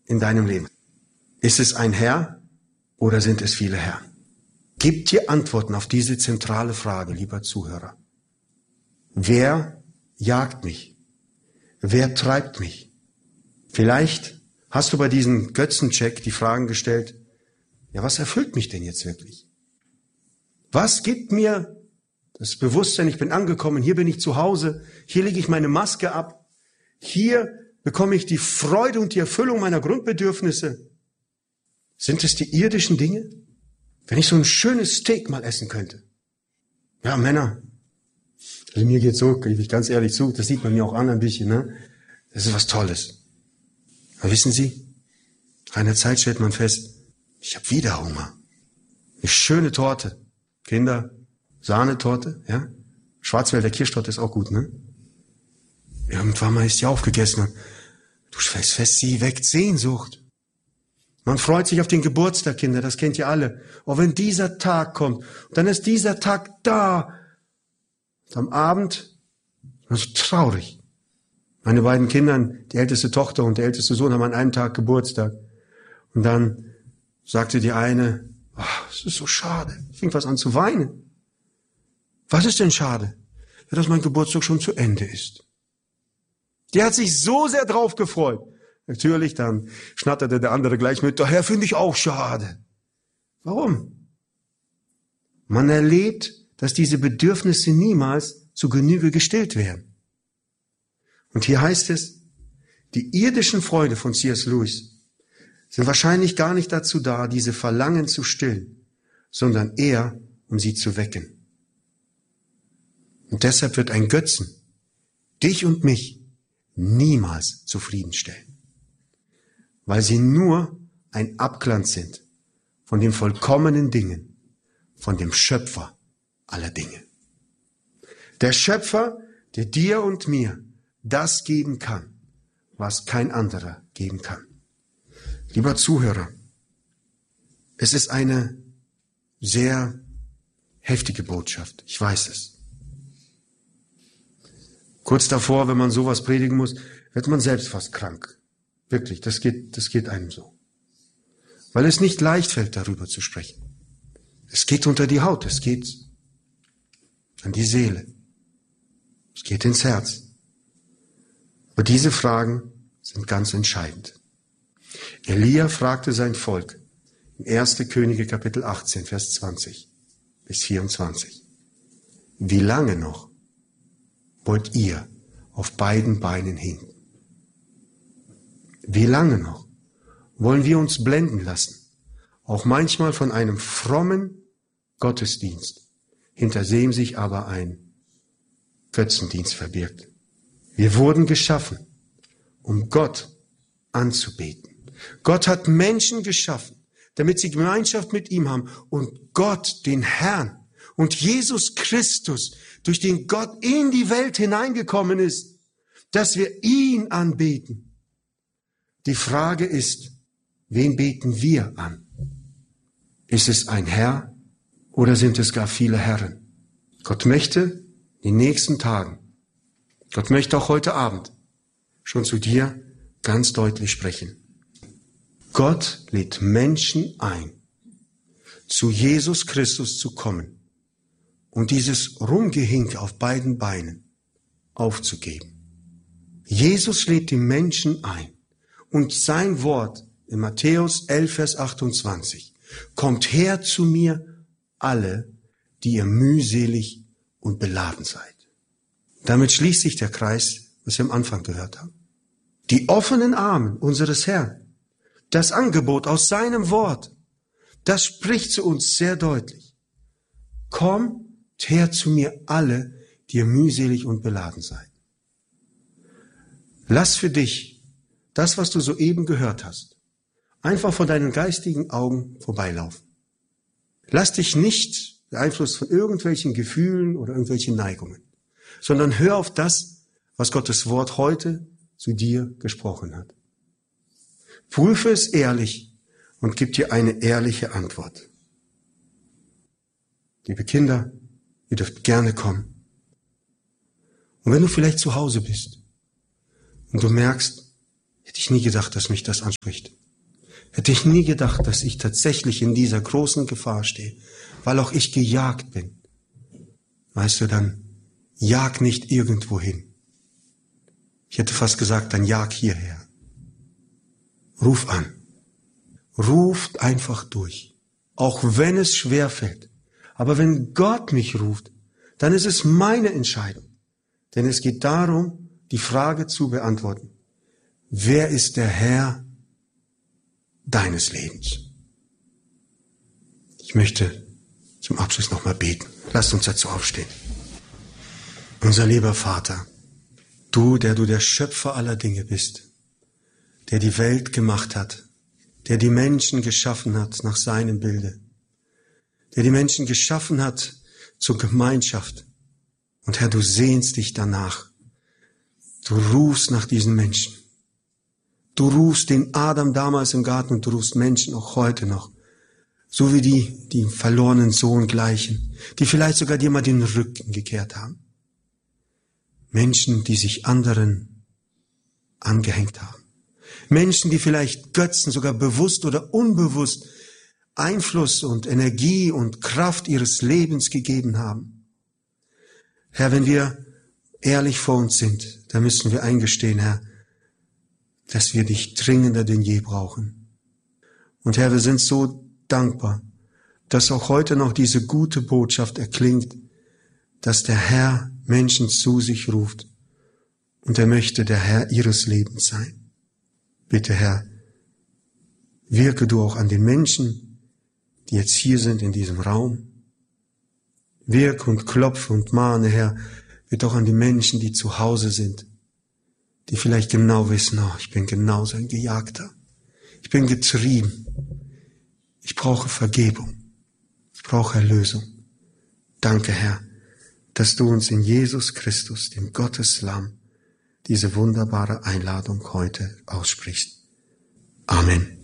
in deinem Leben? Ist es ein Herr oder sind es viele Herren? Gib dir Antworten auf diese zentrale Frage, lieber Zuhörer. Wer jagt mich? Wer treibt mich? Vielleicht hast du bei diesem Götzencheck die Fragen gestellt, ja, was erfüllt mich denn jetzt wirklich? Was gibt mir das Bewusstsein, ich bin angekommen, hier bin ich zu Hause, hier lege ich meine Maske ab, hier bekomme ich die Freude und die Erfüllung meiner Grundbedürfnisse? Sind es die irdischen Dinge? Wenn ich so ein schönes Steak mal essen könnte. Ja, Männer, also mir geht's so, gebe ich ganz ehrlich zu, das sieht man mir auch an ein bisschen, ne? Das ist was Tolles. Aber wissen Sie, nach einer Zeit stellt man fest, ich habe wieder Hunger. Eine schöne Torte. Kinder, Sahnetorte, ja? Schwarzwälder Kirschtorte ist auch gut, ne? Irgendwann mal ist die aufgegessen und du stellst fest, sie weckt Sehnsucht. Man freut sich auf den Geburtstag, Kinder, das kennt ihr alle. Oh, wenn dieser Tag kommt, dann ist dieser Tag da. Und am Abend, das ist traurig. Meine beiden Kinder, die älteste Tochter und der älteste Sohn, haben an einem Tag Geburtstag. Und dann sagte die eine, oh, es ist so schade. Ich fing fast an zu weinen. Was ist denn schade? Ja, dass mein Geburtstag schon zu Ende ist. Die hat sich so sehr drauf gefreut. Natürlich, dann schnatterte der andere gleich mit, daher finde ich auch schade. Warum? Man erlebt, dass diese Bedürfnisse niemals zu Genüge gestillt werden. Und hier heißt es, die irdischen Freuden von C.S. Lewis sind wahrscheinlich gar nicht dazu da, diese Verlangen zu stillen, sondern eher, um sie zu wecken. Und deshalb wird ein Götzen dich und mich niemals zufriedenstellen, weil sie nur ein Abglanz sind von den vollkommenen Dingen, von dem Schöpfer aller Dinge. Der Schöpfer, der dir und mir das geben kann, was kein anderer geben kann. Lieber Zuhörer, es ist eine sehr heftige Botschaft, ich weiß es. Kurz davor, wenn man sowas predigen muss, wird man selbst fast krank. Wirklich, das geht einem so. Weil es nicht leicht fällt, darüber zu sprechen. Es geht unter die Haut, es geht an die Seele. Es geht ins Herz. Aber diese Fragen sind ganz entscheidend. Elia fragte sein Volk in 1. Könige Kapitel 18, Vers 20 bis 24. Wie lange noch wollt ihr auf beiden Beinen hinken? Wie lange noch wollen wir uns blenden lassen, auch manchmal von einem frommen Gottesdienst, hinter dem sich aber ein Götzendienst verbirgt? Wir wurden geschaffen, um Gott anzubeten. Gott hat Menschen geschaffen, damit sie Gemeinschaft mit ihm haben und Gott, den Herrn und Jesus Christus, durch den Gott in die Welt hineingekommen ist, dass wir ihn anbeten. Die Frage ist, wen beten wir an? Ist es ein Herr oder sind es gar viele Herren? Gott möchte in den nächsten Tagen, Gott möchte auch heute Abend schon zu dir ganz deutlich sprechen. Gott lädt Menschen ein, zu Jesus Christus zu kommen und dieses Rumgehinke auf beiden Beinen aufzugeben. Jesus lädt die Menschen ein und sein Wort in Matthäus 11, Vers 28, kommt her zu mir alle, die ihr mühselig und beladen seid. Damit schließt sich der Kreis, was wir am Anfang gehört haben. Die offenen Arme unseres Herrn, das Angebot aus seinem Wort, das spricht zu uns sehr deutlich. Kommt her zu mir alle, die ihr mühselig und beladen seid. Lass für dich das, was du soeben gehört hast, einfach vor deinen geistigen Augen vorbeilaufen. Lass dich nicht beeinflusst von irgendwelchen Gefühlen oder irgendwelchen Neigungen, sondern hör auf das, was Gottes Wort heute zu dir gesprochen hat. Prüfe es ehrlich und gib dir eine ehrliche Antwort. Liebe Kinder, ihr dürft gerne kommen. Und wenn du vielleicht zu Hause bist und du merkst, Hätte ich nie gedacht, dass mich das anspricht. Hätte ich nie gedacht, dass ich tatsächlich in dieser großen Gefahr stehe, weil auch ich gejagt bin. Weißt du, dann jag nicht irgendwo hin. Ich hätte fast gesagt, dann jag hierher. Ruf an. Ruft einfach durch. Auch wenn es schwer fällt. Aber wenn Gott mich ruft, dann ist es meine Entscheidung. Denn es geht darum, die Frage zu beantworten. Wer ist der Herr deines Lebens? Ich möchte zum Abschluss nochmal beten. Lasst uns dazu aufstehen. Unser lieber Vater, du der Schöpfer aller Dinge bist, der die Welt gemacht hat, der die Menschen geschaffen hat nach seinem Bilde, der die Menschen geschaffen hat zur Gemeinschaft. Und Herr, du sehnst dich danach. Du rufst nach diesen Menschen. Du rufst den Adam damals im Garten und du rufst Menschen auch heute noch. So wie die dem verlorenen Sohn gleichen, die vielleicht sogar dir mal den Rücken gekehrt haben. Menschen, die sich anderen angehängt haben. Menschen, die vielleicht Götzen sogar bewusst oder unbewusst Einfluss und Energie und Kraft ihres Lebens gegeben haben. Herr, wenn wir ehrlich vor uns sind, dann müssen wir eingestehen, Herr, dass wir dich dringender denn je brauchen. Und Herr, wir sind so dankbar, dass auch heute noch diese gute Botschaft erklingt, dass der Herr Menschen zu sich ruft und er möchte der Herr ihres Lebens sein. Bitte, Herr, wirke du auch an den Menschen, die jetzt hier sind in diesem Raum. Wirke und klopfe und mahne, Herr, wird auch an die Menschen, die zu Hause sind, die vielleicht genau wissen, oh, ich bin genauso ein Gejagter. Ich bin getrieben. Ich brauche Vergebung. Ich brauche Erlösung. Danke, Herr, dass du uns in Jesus Christus, dem Gotteslamm, diese wunderbare Einladung heute aussprichst. Amen.